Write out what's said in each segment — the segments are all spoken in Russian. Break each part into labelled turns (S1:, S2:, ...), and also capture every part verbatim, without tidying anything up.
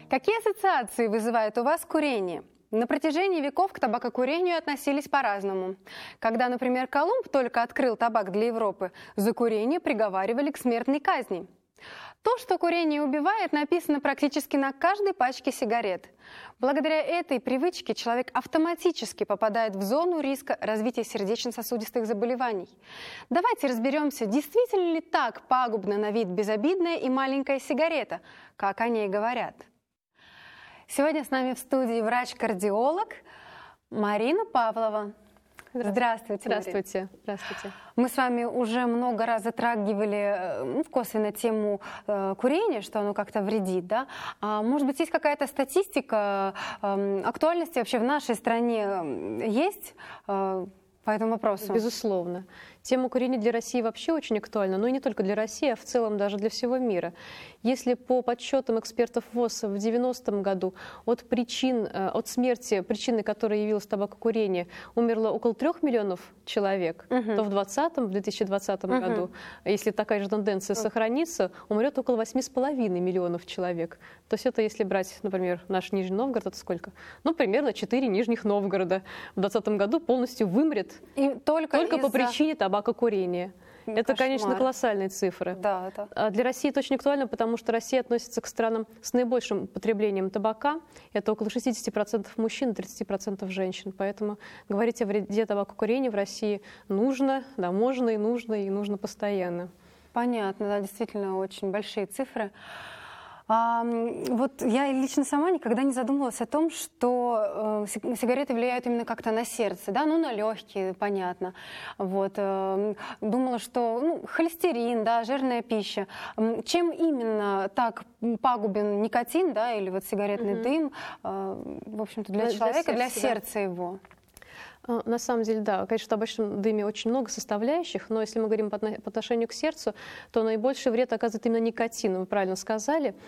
S1: Какие ассоциации вызывает у вас курение? На протяжении веков к табакокурению относились по-разному. Когда, например, Колумб только открыл табак для Европы, за курение приговаривали к смертной казни. То, что курение убивает, написано практически на каждой пачке сигарет. Благодаря этой привычке человек автоматически попадает в зону риска развития сердечно-сосудистых заболеваний. Давайте разберемся, действительно ли так пагубна на вид безобидная и маленькая сигарета, как о ней говорят. Сегодня с нами в студии врач-кардиолог Марина Павлова. Здравствуйте.
S2: Здравствуйте. Здравствуйте.
S1: Мы с вами уже много раз затрагивали ну, косвенно тему э, курения, что оно как-то вредит, да? А, может быть, есть какая-то статистика э, актуальности вообще в нашей стране есть э, по этому вопросу?
S2: Безусловно. Тема курения для России вообще очень актуальна, но и не только для России, а в целом даже для всего мира. Если по подсчетам экспертов ВОЗ в девяностом году от причин, от смерти, причиной которой явилось табакокурение, умерло около трех миллионов человек, uh-huh. то в двадцатом, в две тысячи двадцатом uh-huh. году, если такая же тенденция uh-huh. сохранится, умрет около восьми с половиной миллионов человек. То есть это если брать, например, наш Нижний Новгород, это сколько? Ну, примерно четыре Нижних Новгорода в двадцатом году полностью вымрет
S1: и только,
S2: только по причине табакокурения. Табакокурения. Это,
S1: Кошмар.
S2: Конечно, колоссальные цифры.
S1: Да, это...
S2: А для России это очень актуально, потому что Россия относится к странам с наибольшим потреблением табака. Это около шестидесяти процентов мужчин и тридцати процентов женщин. Поэтому говорить о вреде табакокурения в России нужно, да, можно и нужно, и нужно постоянно.
S1: Понятно, да, действительно очень большие цифры. А, вот я лично сама никогда не задумывалась о том, что э, сигареты влияют именно как-то на сердце, да, ну на легкие, понятно. Вот, э, думала, что ну, холестерин, да, жирная пища. Чем именно так пагубен никотин, да, или вот сигаретный mm-hmm. дым, э, в общем-то, для, для человека, для сердца, для сердца да. его?
S2: На самом деле, да, конечно, в табачном дыме очень много составляющих, но если мы говорим по отношению к сердцу, то наибольший вред оказывает именно никотин, вы правильно сказали.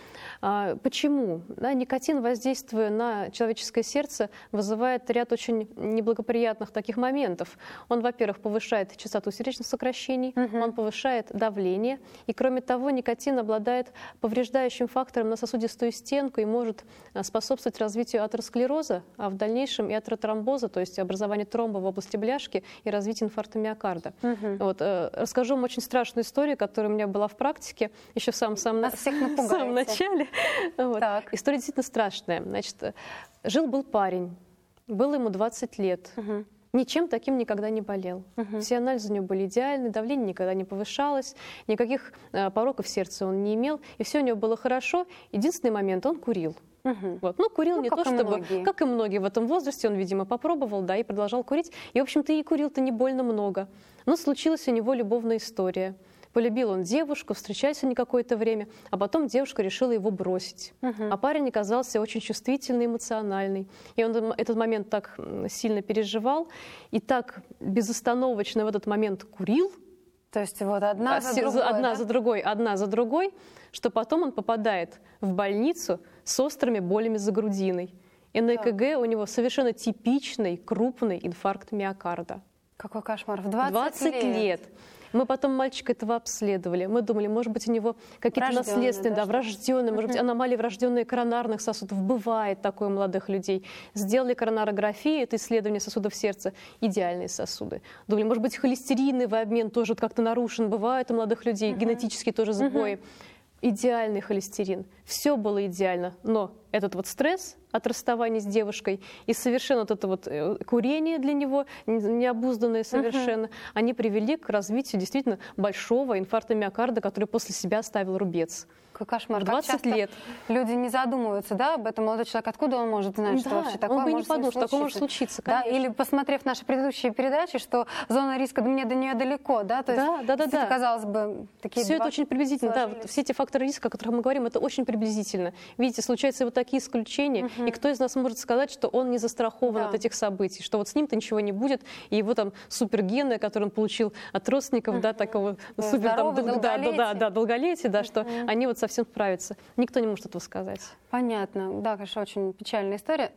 S2: Почему? Да, никотин, воздействуя на человеческое сердце, вызывает ряд очень неблагоприятных таких моментов. Он, во-первых, повышает частоту сердечных сокращений, угу. он повышает давление, и, кроме того, никотин обладает повреждающим фактором на сосудистую стенку и может способствовать развитию атеросклероза, а в дальнейшем и атеротромбоза, то есть образованию тромба в области бляшки и развитие инфаркта миокарда. Угу. Вот, э, расскажу вам очень страшную историю, которая у меня была в практике еще в самом, самом, на... самом начале. Вот. История действительно страшная. Значит, жил-был парень, было ему двадцать лет. Угу. Ничем таким никогда не болел. Угу. Все анализы у него были идеальны, давление никогда не повышалось, никаких э, пороков сердца он не имел, и все у него было хорошо. Единственный момент — он курил. Угу. Вот. Ну, курил ну, не то, чтобы, многие. как и многие в этом возрасте, он, видимо, попробовал, да, и продолжал курить. И, в общем-то, и курил-то не больно много. Но случилась у него любовная история. Полюбил он девушку, встречались они какое-то время, а потом девушка решила его бросить. Uh-huh. А парень оказался очень чувствительный, эмоциональный. И он этот момент так сильно переживал и так безостановочно в этот момент курил.
S1: То есть вот одна за другой,
S2: одна
S1: да?
S2: за другой, одна за другой, что потом он попадает в больницу с острыми болями за грудиной. И на ЭКГ у него совершенно типичный крупный инфаркт миокарда.
S1: Какой кошмар! В двадцать,
S2: двадцать лет. лет. Мы потом мальчика этого обследовали. Мы думали, может быть, у него какие-то наследственные, да, врожденные, может быть, аномалии врожденные коронарных сосудов. Бывает такое у молодых людей. Сделали коронарографию, это исследование сосудов сердца, идеальные сосуды. Думали, может быть, холестериновый обмен тоже как-то нарушен. Бывает у молодых людей, uh-huh. генетические тоже сбои. Uh-huh. Идеальный холестерин. Все было идеально, но этот вот стресс от расставания с девушкой и совершенно вот это вот курение для него, необузданное совершенно, uh-huh. они привели к развитию действительно большого инфаркта миокарда, который после себя оставил рубец.
S1: Какой кошмар.
S2: В двадцать лет.
S1: Люди не задумываются, да, об этом. Молодой человек, откуда он может знать,
S2: да,
S1: что вообще такое
S2: он бы
S1: может
S2: не подумал, что такое может случиться,
S1: да, или посмотрев наши предыдущие передачи, что зона риска мне до нее далеко, да, то есть,
S2: да, да, да, да.
S1: казалось бы, такие
S2: все это очень приблизительно, да, вот все эти факторы риска, о которых мы говорим, это очень приблизительно. Видите, случаются вот такие исключения, угу. и кто из нас может сказать, что он не застрахован да. от этих событий, что вот с ним-то ничего не будет, и его там супергены, которые он получил от родственников, угу. да, такого
S1: да,
S2: супер
S1: здоровый,
S2: там, да, да, да, да, долголетие, да, что
S1: угу.
S2: они вот совсем справятся. Никто не может этого сказать.
S1: Понятно. Да, конечно, очень печальная история.